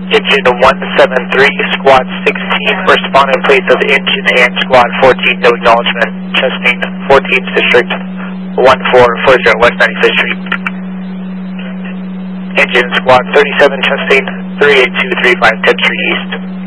Engine 173, Squad 16, responding please of engine and Squad 14, no acknowledgement. Chesting 14th District, 1440 West 95th Street. Engine Squad 37, Chesting 38235 10th Street East.